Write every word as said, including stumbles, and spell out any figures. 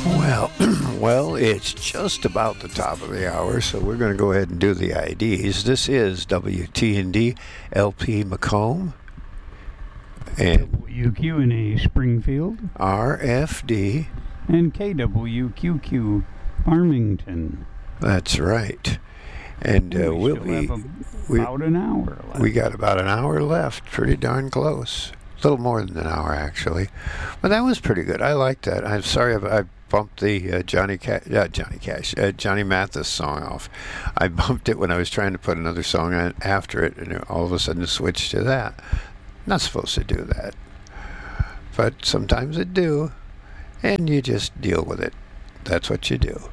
Well, well, it's just about the top of the hour, so we're going to go ahead and do the I Ds. This is W T N D L P Macomb and W Q N A Springfield R F D. and K W Q Q Farmington. That's right. And uh, we we'll still be have we, about an hour left. we got about an hour left, pretty darn close. A little more than an hour, actually. But that was pretty good. I liked that. I'm sorry I, I bumped the uh, Johnny Cash, uh, Johnny Cash, uh, Johnny Mathis song off. I bumped it when I was trying to put another song on after it, and it all of a sudden switched to that. Not supposed to do that. But sometimes it do, and you just deal with it. That's what you do.